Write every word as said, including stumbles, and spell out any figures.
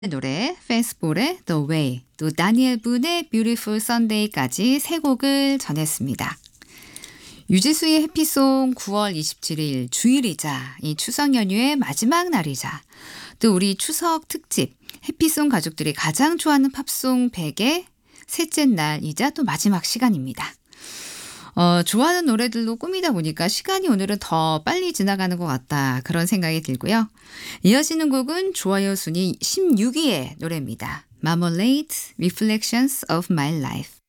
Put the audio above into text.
노래 페스볼의 The Way, 또 다니엘 분의 Beautiful Sunday까지 세 곡을 전했습니다. 유지수의 해피송 구월 이십칠일 주일이자 이 추석 연휴의 마지막 날이자 또 우리 추석 특집 해피송 가족들이 가장 좋아하는 팝송 백의 셋째 날이자 또 마지막 시간입니다. 어, 좋아하는 노래들로 꾸미다 보니까 시간이 오늘은 더 빨리 지나가는 것 같다, 그런 생각이 들고요. 이어지는 곡은 좋아요 순위 십육 위의 노래입니다. Marmalade, Reflections of My Life.